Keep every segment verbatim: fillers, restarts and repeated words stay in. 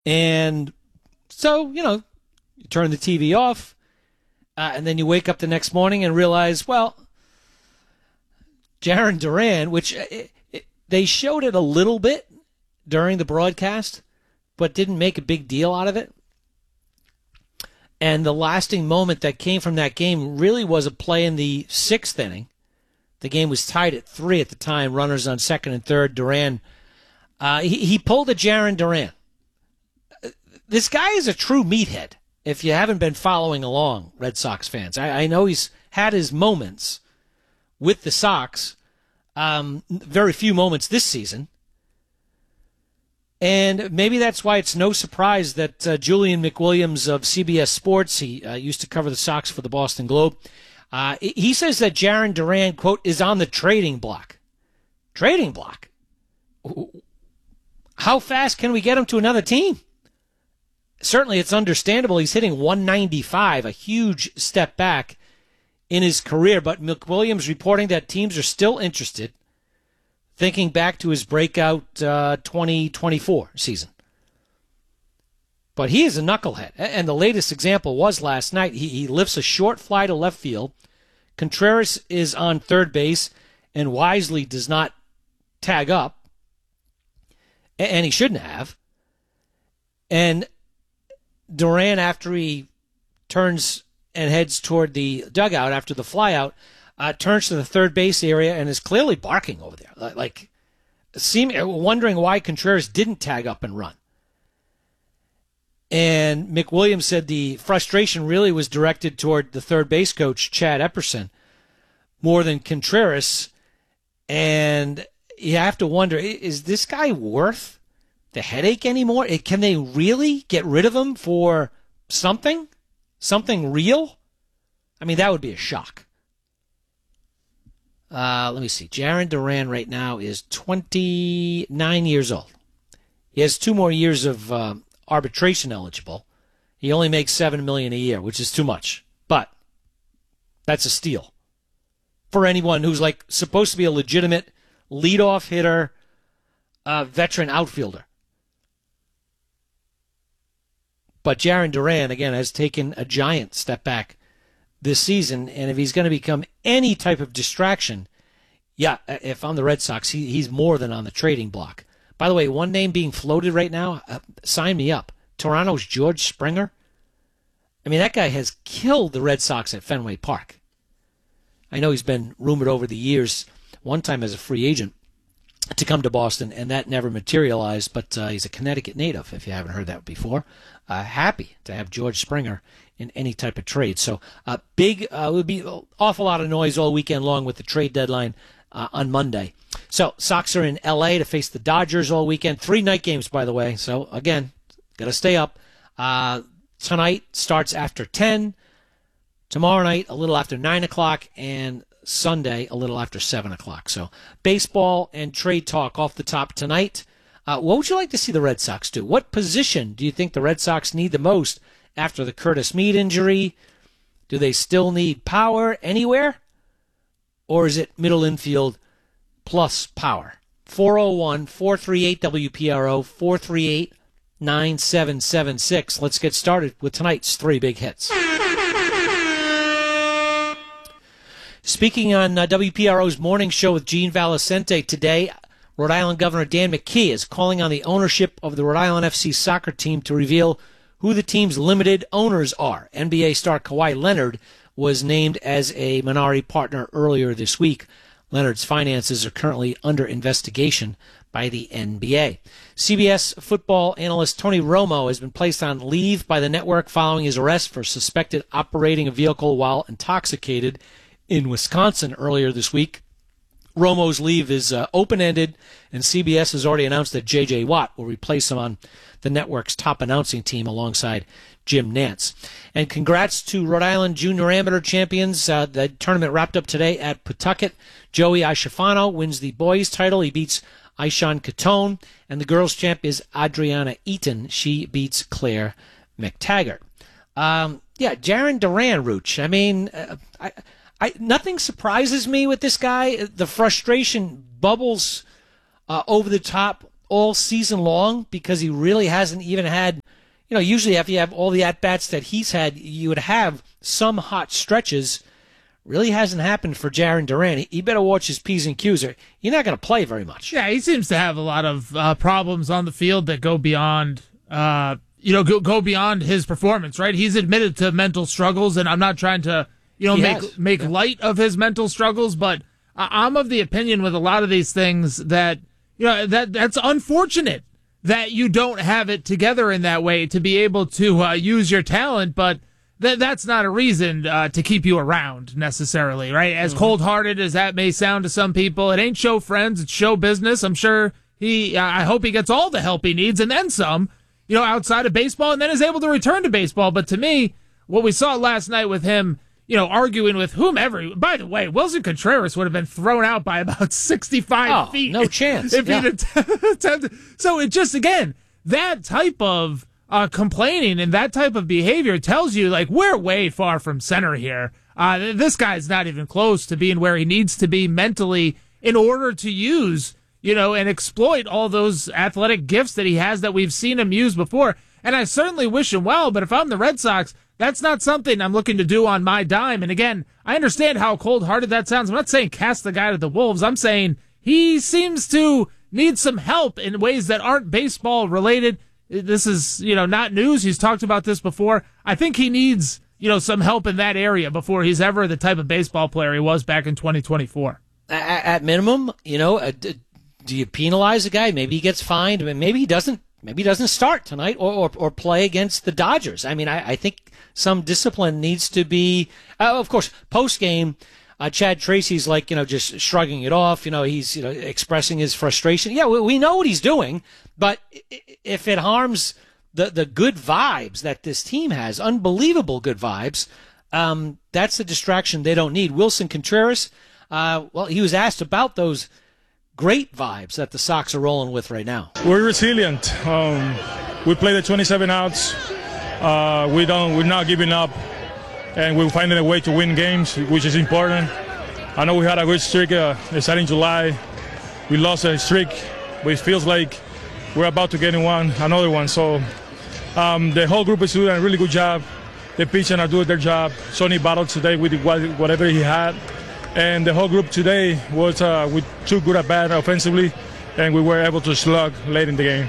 And so, you know, you turn the T V off, uh, and then you wake up the next morning and realize, well, Jarren Duran, which it, it, they showed it a little bit during the broadcast, but didn't make a big deal out of it. And the lasting moment that came from that game really was a play in the sixth inning. The game was tied at three at the time, runners on second and third. Duran, uh, he, he pulled a Jarren Duran. This guy is a true meathead, if you haven't been following along, Red Sox fans. I, I know he's had his moments with the Sox, um, very few moments this season. And maybe that's why it's no surprise that uh, Julian McWilliams of C B S Sports, he uh, used to cover the Sox for the Boston Globe, uh, he says that Jarren Duran, quote, is on the trading block. Trading block? How fast can we get him to another team? Certainly it's understandable. He's hitting one ninety-five, a huge step back in his career. But McWilliams reporting that teams are still interested, thinking back to his breakout uh, twenty twenty-four season. But he is a knucklehead. And the latest example was last night. He, he lifts a short fly to left field. Contreras is on third base, and wisely does not tag up. And he shouldn't have. And Duran, after he turns and heads toward the dugout after the flyout, uh, turns to the third base area and is clearly barking over there, like, like seem, wondering why Contreras didn't tag up and run. And McWilliams said the frustration really was directed toward the third base coach, Chad Epperson, more than Contreras. And you have to wonder, is this guy worth the headache anymore? Can they really get rid of him for something? Something real? I mean, that would be a shock. Uh, let me see. Jarren Duran right now is twenty-nine years old. He has two more years of uh, arbitration eligible. He only makes seven million dollars a year, which is too much. But that's a steal for anyone who's like supposed to be a legitimate leadoff hitter, uh, veteran outfielder. But Jarren Duran, again, has taken a giant step back this season, and if he's going to become any type of distraction, yeah, if I'm the Red Sox, he, he's more than on the trading block. By the way, one name being floated right now, uh, sign me up, Toronto's George Springer. I mean, that guy has killed the Red Sox at Fenway Park. I know he's been rumored over the years, one time as a free agent, to come to Boston, and that never materialized, but uh, he's a Connecticut native, if you haven't heard that before. Uh, happy to have George Springer in any type of trade. So uh, big, uh, would be an awful lot of noise all weekend long with the trade deadline uh, on Monday. So Sox are in L A to face the Dodgers all weekend. Three night games, by the way. So again, got to stay up. Uh, tonight starts after ten. Tomorrow night, a little after nine o'clock, and Sunday, a little after seven o'clock. So baseball and trade talk off the top tonight. Uh, what would you like to see the Red Sox do? What position do you think the Red Sox need the most after the Curtis Mead injury? Do they still need power anywhere? Or is it middle infield plus power? four oh one, four three eight, W P R O, four three eight, nine seven seven six. Let's get started with tonight's three big hits. Speaking on uh, W P R O's morning show with Gene Valicente today, Rhode Island Governor Dan McKee is calling on the ownership of the Rhode Island F C soccer team to reveal who the team's limited owners are. N B A star Kawhi Leonard was named as a minority partner earlier this week. Leonard's finances are currently under investigation by the N B A. C B S football analyst Tony Romo has been placed on leave by the network following his arrest for suspected operating a vehicle while intoxicated in Wisconsin earlier this week. Romo's leave is uh, open-ended, and C B S has already announced that J J. Watt will replace him on the network's top announcing team alongside Jim Nantz. And congrats to Rhode Island Junior Amateur champions. Uh, the tournament wrapped up today at Pawtucket. Joey Aishafano wins the boys' title. He beats Aishan Catone. And the girls' champ is Adriana Eaton. She beats Claire McTaggart. Um, yeah, Jarren Duran, Rooch. I mean, uh, I... I, nothing surprises me with this guy. The frustration bubbles uh, over the top all season long because he really hasn't even had, you know, usually after you have all the at-bats that he's had, you would have some hot stretches. Really hasn't happened for Jarren Duran. He, he better watch his P's and Q's, or you're not going to play very much. Yeah, he seems to have a lot of uh, problems on the field that go beyond, uh, you know, go, go beyond his performance, right? He's admitted to mental struggles, and I'm not trying to, you know, He make has. make Yeah. light of his mental struggles, but I- I'm of the opinion with a lot of these things that, you know, that that's unfortunate that you don't have it together in that way to be able to uh, use your talent, but That that's not a reason uh, to keep you around necessarily, right? As mm-hmm. cold-hearted as that may sound to some people, it ain't show friends, it's show business. I'm sure he, uh, I hope he gets all the help he needs and then some, you know, outside of baseball, and then is able to return to baseball. But to me, what we saw last night with him, you know, arguing with whomever. By the way, Wilson Contreras would have been thrown out by about sixty-five oh, feet. No chance. If yeah. he'd attempted. So it just, again, that type of Uh, complaining and that type of behavior tells you, like, we're way far from center here. Uh, this guy's not even close to being where he needs to be mentally in order to use, you know, and exploit all those athletic gifts that he has that we've seen him use before. And I certainly wish him well, but if I'm the Red Sox, that's not something I'm looking to do on my dime. And again, I understand how cold-hearted that sounds. I'm not saying cast the guy to the wolves. I'm saying he seems to need some help in ways that aren't baseball related. This is, you know, not news. He's talked about this before. I think he needs, you know, some help in that area before he's ever the type of baseball player he was back in twenty twenty-four. At, at minimum, you know, uh, d- do you penalize a guy? Maybe he gets fined. I mean, maybe he doesn't. Maybe he doesn't start tonight or or, or play against the Dodgers. I mean, I, I think some discipline needs to be. Uh, of course, post game. Uh, Chad Tracy's like, you know, just shrugging it off. You know, he's, you know, expressing his frustration. Yeah, we, we know what he's doing, but if it harms the, the good vibes that this team has, unbelievable good vibes, um, that's the distraction they don't need. Wilson Contreras, uh, well, he was asked about those great vibes that the Sox are rolling with right now. We're resilient. Um, we play the twenty-seven outs. Uh, we don't, we're not giving up. And we're finding a way to win games, which is important. I know we had a good streak uh, starting July. We lost a streak, but it feels like we're about to get in one, another one. So um, the whole group is doing a really good job. The pitchers are doing their job. Sonny battled today with whatever he had. And the whole group today was uh, with two good at bat offensively, and we were able to slug late in the game.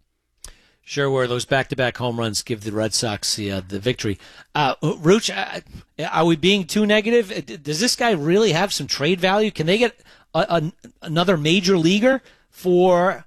Sure were. Those back-to-back home runs give the Red Sox the, uh, the victory. Uh, Rooch, uh, are we being too negative? Does this guy really have some trade value? Can they get a, a, another major leaguer for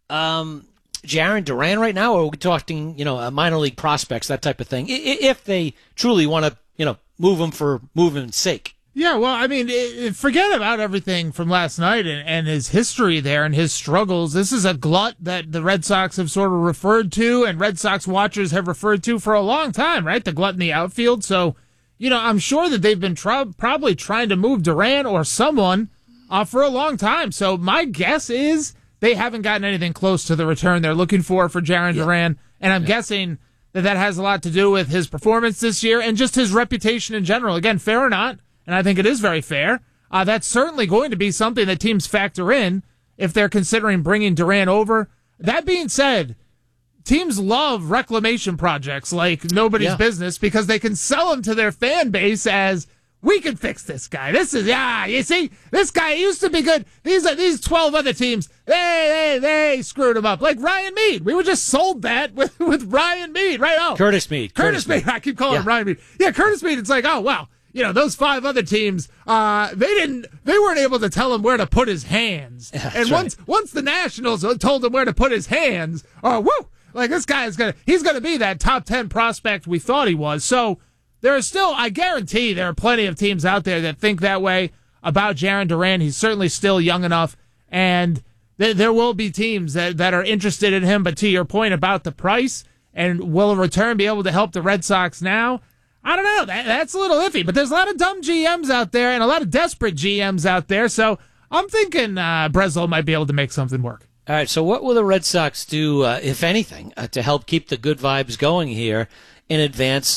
um, Jarren Duran right now? Or are we talking, you know, minor league prospects, that type of thing, if they truly want to, you know, move him for moving's sake? Yeah, well, I mean, it, forget about everything from last night and, and his history there and his struggles. This is a glut that the Red Sox have sort of referred to and Red Sox watchers have referred to for a long time, right? The glut in the outfield. So, you know, I'm sure that they've been tr- probably trying to move Duran or someone uh, for a long time. So my guess is they haven't gotten anything close to the return they're looking for for Jarren yeah. Duran. And I'm yeah. guessing that that has a lot to do with his performance this year and just his reputation in general. Again, fair or not, and I think it is very fair, uh, that's certainly going to be something that teams factor in if they're considering bringing Duran over. That being said, teams love reclamation projects like nobody's yeah. business because they can sell them to their fan base as, we can fix this guy. This is, yeah, you see, this guy used to be good. These are these twelve other teams, they, they, they screwed him up. Like Ryan Mead. We were just sold that with, with Ryan Mead, right? Oh, Curtis Mead. Curtis, Curtis Mead. Mead. I keep calling yeah. him Ryan Mead. Yeah, Curtis Mead. It's like, oh, wow. You know, those five other teams, uh, they didn't, they weren't able to tell him where to put his hands. Yeah, and once, right. once the Nationals told him where to put his hands, oh, woo! Like, this guy is gonna, he's gonna be that top ten prospect we thought he was. So, there are still, I guarantee there are plenty of teams out there that think that way about Jarren Duran. He's certainly still young enough, and th- there will be teams that, that are interested in him. But to your point about the price, and will a return be able to help the Red Sox now? I don't know. That, that's a little iffy, but there's a lot of dumb G Ms out there and a lot of desperate G Ms out there. So I'm thinking uh, Breslow might be able to make something work. All right. So what will the Red Sox do, uh, if anything, uh, to help keep the good vibes going here in advance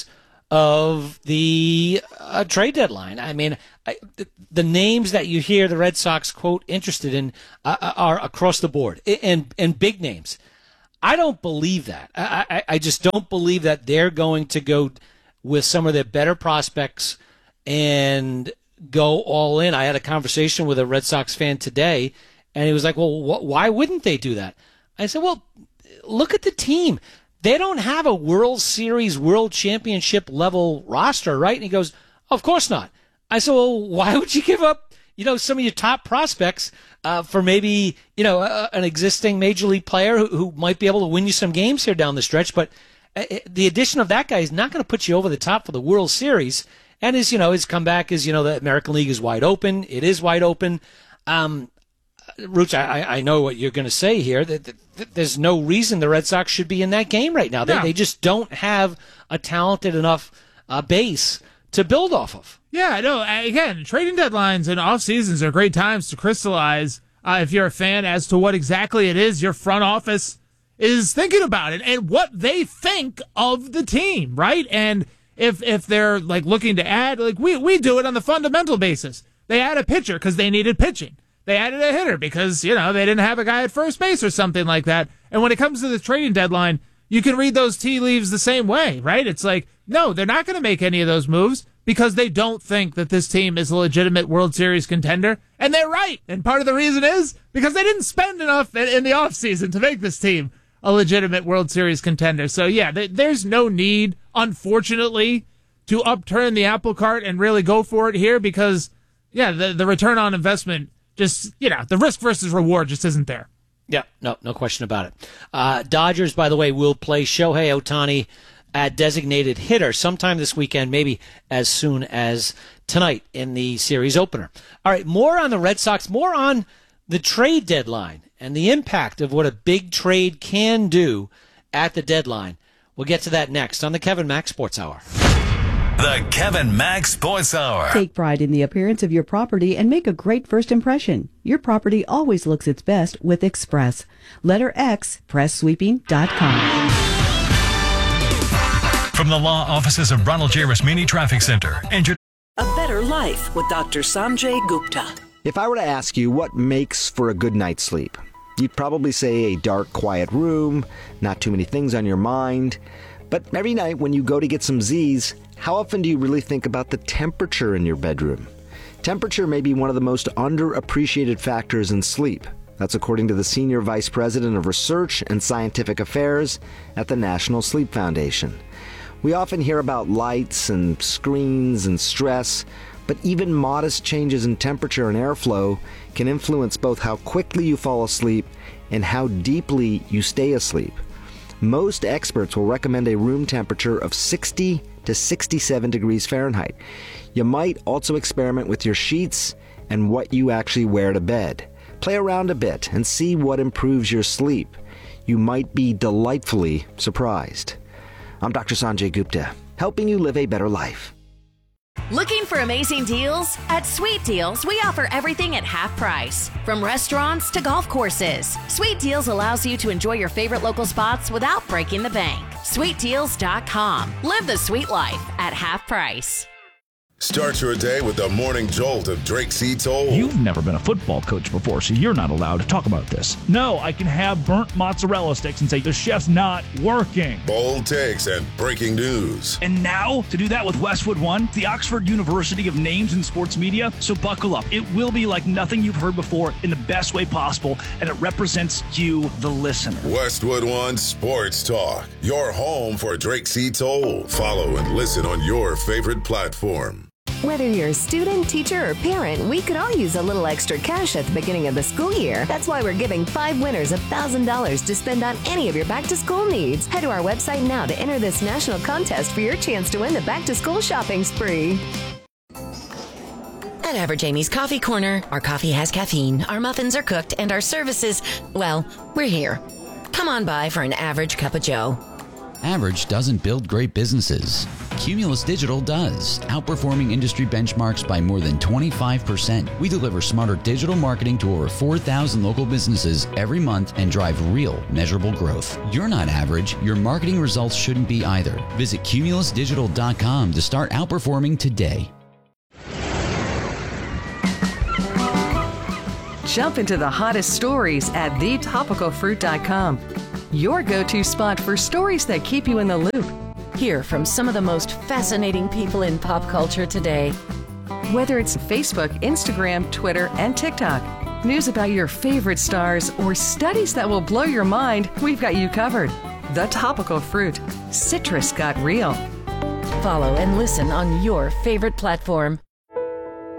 of the uh, trade deadline. I mean, I, the, the names that you hear the Red Sox, quote, interested in uh, are across the board, and and big names. I don't believe that. I, I, I just don't believe that they're going to go with some of their better prospects and go all in. I had a conversation with a Red Sox fan today, and he was like, well, wh- why wouldn't they do that? I said, well, look at the team. They don't have a World Series, World Championship level roster, right? And he goes, of course not. I said, well, why would you give up, you know, some of your top prospects uh, for maybe, you know, uh, an existing major league player who, who might be able to win you some games here down the stretch? But uh, the addition of that guy is not going to put you over the top for the World Series. And his, you know, his comeback is, you know, the American League is wide open. It is wide open. Um, Rooch, I, I know what you're going to say here. That, that there's no reason the Red Sox should be in that game right now. They, no. they just don't have a talented enough uh, base to build off of. Yeah, no, again, trading deadlines and off seasons are great times to crystallize, uh, if you're a fan, as to what exactly it is your front office is thinking about it and what they think of the team, right? And if if they're like looking to add, like we, we do it on the fundamental basis. They add a pitcher because they needed pitching. They added a hitter because, you know, they didn't have a guy at first base or something like that. And when it comes to the trading deadline, you can read those tea leaves the same way, right? It's like, no, they're not going to make any of those moves because they don't think that this team is a legitimate World Series contender. And they're right. And part of the reason is because they didn't spend enough in the offseason to make this team a legitimate World Series contender. So, yeah, there's no need, unfortunately, to upturn the apple cart and really go for it here because, yeah, the, the return on investment just, you know, the risk versus reward just isn't there. Yeah, no, no question about it. Uh, Dodgers, by the way, will play Shohei Ohtani at designated hitter sometime this weekend, maybe as soon as tonight in the series opener. All right, more on the Red Sox, more on the trade deadline and the impact of what a big trade can do at the deadline. We'll get to that next on the Kevin Mack Sports Hour. The Kevin Mack Sports Hour. Take pride in the appearance of your property and make a great first impression. Your property always looks its best with Express. Letter X, press sweeping dot com. From the law offices of Ronald J. Rasmini Traffic Center. Injured. A better life with Doctor Sanjay Gupta. If I were to ask you what makes for a good night's sleep, you'd probably say a dark, quiet room, not too many things on your mind. But every night when you go to get some Z's, how often do you really think about the temperature in your bedroom? Temperature may be one of the most underappreciated factors in sleep. That's according to the Senior Vice President of Research and Scientific Affairs at the National Sleep Foundation. We often hear about lights and screens and stress, but even modest changes in temperature and airflow can influence both how quickly you fall asleep and how deeply you stay asleep. Most experts will recommend a room temperature of sixty to sixty-seven degrees Fahrenheit. You might also experiment with your sheets and what you actually wear to bed. Play around a bit and see what improves your sleep. You might be delightfully surprised. I'm Doctor Sanjay Gupta, helping you live a better life. Looking for amazing deals? At Sweet Deals, we offer everything at half price. From restaurants to golf courses, Sweet Deals allows you to enjoy your favorite local spots without breaking the bank. sweet deals dot com. Live the sweet life at half price. Start your day with the morning jolt of Drake C. Toll. You've never been a football coach before, so you're not allowed to talk about this. No, I can have burnt mozzarella sticks and say the chef's not working. Bold takes and breaking news. And now, to do that with Westwood One, the Oxford University of Names in Sports Media. So buckle up. It will be like nothing you've heard before in the best way possible, and it represents you, the listener. Westwood One Sports Talk, your home for Drake C. Toll. Follow and listen on your favorite platform. Whether you're a student, teacher, or parent, we could all use a little extra cash at the beginning of the school year. That's why we're giving five winners one thousand dollars to spend on any of your back-to-school needs. Head to our website now to enter this national contest for your chance to win the back-to-school shopping spree. At Average Amy's Coffee Corner, our coffee has caffeine, our muffins are cooked, and our services, well, we're here. Come on by for an average cup of joe. Average doesn't build great businesses. Cumulus Digital does, outperforming industry benchmarks by more than twenty-five percent. We deliver smarter digital marketing to over four thousand local businesses every month and drive real, measurable growth. You're not average. Your marketing results shouldn't be either. Visit cumulus digital dot com to start outperforming today. Jump into the hottest stories at the topical fruit dot com. Your go-to spot for stories that keep you in the loop. Hear from some of the most fascinating people in pop culture today. Whether it's Facebook, Instagram, Twitter, and TikTok, news about your favorite stars, or studies that will blow your mind, we've got you covered. The Topical Fruit. Citrus got real. Follow and listen on your favorite platform.